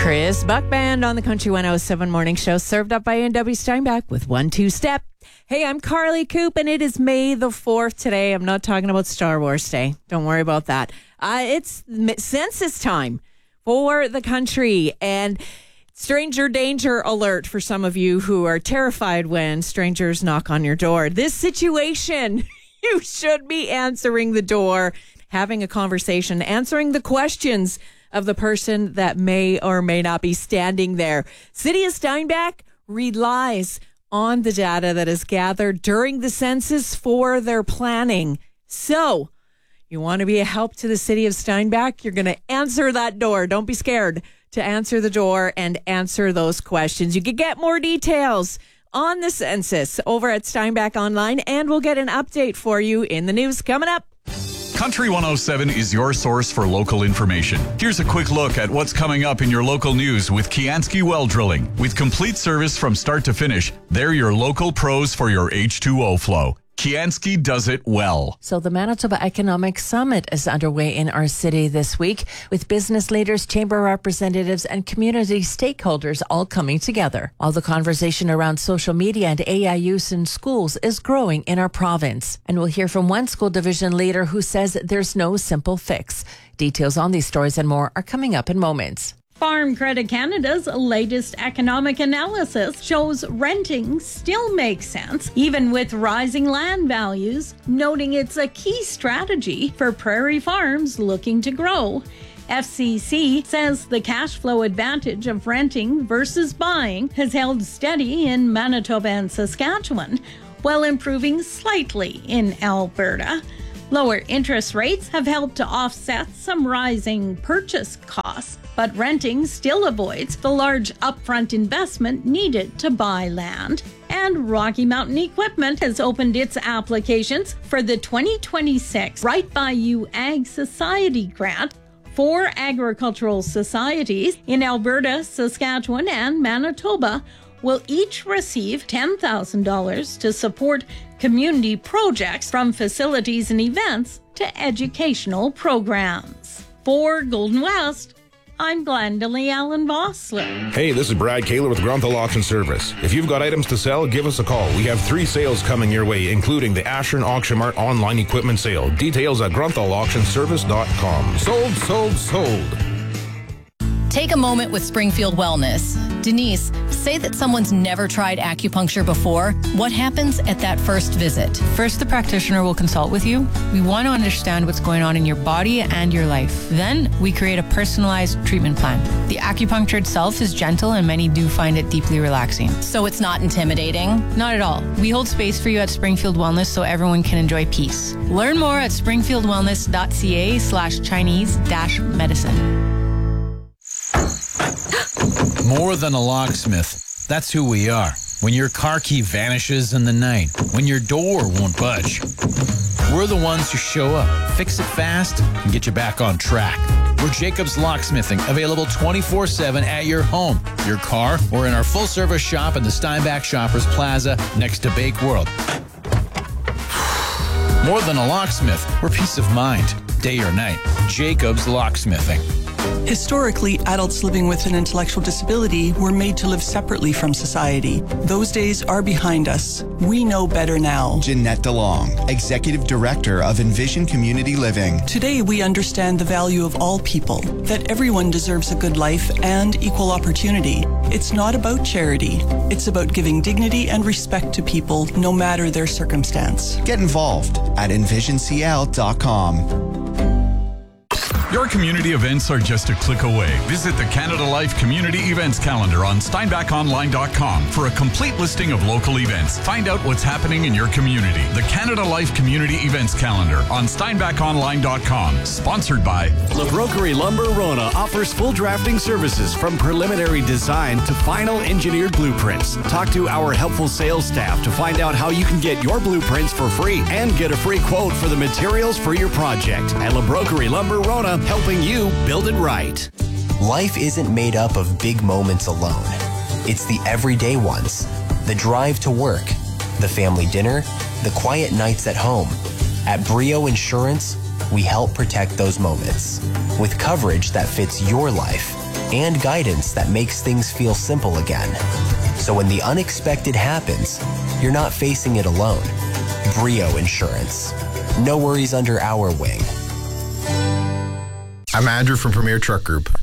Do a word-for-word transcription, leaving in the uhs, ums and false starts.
Chris Buck Band on the Country one oh seven Morning Show, served up by A and W Steinbach with One Two Step. Hey, I'm Carly Coop, and it is May the fourth today. I'm not talking about Star Wars Day. Don't worry about that. Uh, it's census time for the country, and stranger danger alert for some of you who are terrified when strangers knock on your door. This situation, you should be answering the door, having a conversation, answering the questions of the person that may or may not be standing there. City of Steinbach relies on the data that is gathered during the census for their planning. So, you want to be a help to the City of Steinbach? You're going to answer that door. Don't be scared to answer the door and answer those questions. You can get more details on the census over at Steinbach Online, and we'll get an update for you in the news coming up. Country one oh seven is your source for local information. Here's a quick look at what's coming up in your local news with Kianski Well Drilling. With complete service from start to finish, they're your local pros for your H two O flow. Kianski does it well. So the Manitoba Economic Summit is underway in our city this week, with business leaders, chamber representatives, and community stakeholders all coming together. All the conversation around social media and A I use in schools is growing in our province. And we'll hear from one school division leader who says there's no simple fix. Details on these stories and more are coming up in moments. Farm Credit Canada's latest economic analysis shows renting still makes sense, even with rising land values, noting it's a key strategy for prairie farms looking to grow. F C C says the cash flow advantage of renting versus buying has held steady in Manitoba and Saskatchewan, while improving slightly in Alberta. Lower interest rates have helped to offset some rising purchase costs, but renting still avoids the large upfront investment needed to buy land. And Rocky Mountain Equipment has opened its applications for the twenty twenty-six Right By You Ag Society grant. Four agricultural societies in Alberta, Saskatchewan, and Manitoba will each receive ten thousand dollars to support community projects, from facilities and events to educational programs. For Golden West, I'm Glendalee Allen Vossler. Hey, this is Brad Kaler with Grunthal Auction Service. If you've got items to sell, give us a call. We have three sales coming your way, including the Ashern Auction Mart online equipment sale. Details at grunthal auction service dot com. Sold, sold, sold. Take a moment with Springfield Wellness. Denise, say that someone's never tried acupuncture before. What happens at that first visit? First, the practitioner will consult with you. We want to understand what's going on in your body and your life. Then, we create a personalized treatment plan. The acupuncture itself is gentle, and many do find it deeply relaxing. So it's not intimidating? Not at all. We hold space for you at Springfield Wellness so everyone can enjoy peace. Learn more at springfield wellness dot c a slash Chinese dash medicine. More than a locksmith. That's who we are. When your car key vanishes in the night, when your door won't budge, we're the ones who show up, fix it fast, and get you back on track. We're Jacobs Locksmithing, available twenty-four seven at your home, your car, or in our full-service shop in the Steinbach Shoppers Plaza next to Bake World. More than a locksmith, we're peace of mind, day or night. Jacobs Locksmithing. Historically, adults living with an intellectual disability were made to live separately from society. Those days are behind us. We know better now. Jeanette DeLong, Executive Director of Envision Community Living. Today, we understand the value of all people, that everyone deserves a good life and equal opportunity. It's not about charity. It's about giving dignity and respect to people, no matter their circumstance. Get involved at envision c l dot com. Your community events are just a click away. Visit the Canada Life Community Events Calendar on steinbach online dot com for a complete listing of local events. Find out what's happening in your community. The Canada Life Community Events Calendar on steinbach online dot com. Sponsored by LaBrokery Lumber Rona offers full drafting services from preliminary design to final engineered blueprints. Talk to our helpful sales staff to find out how you can get your blueprints for free and get a free quote for the materials for your project. At LaBrokery Lumber Rona, helping you build it right. Life isn't made up of big moments alone. It's the everyday ones. The drive to work, the family dinner, the quiet nights at home. At Brio Insurance, we help protect those moments with coverage that fits your life and guidance that makes things feel simple again. So when the unexpected happens, you're not facing it alone. Brio Insurance. No worries under our wing. I'm Andrew from Premier Truck Group.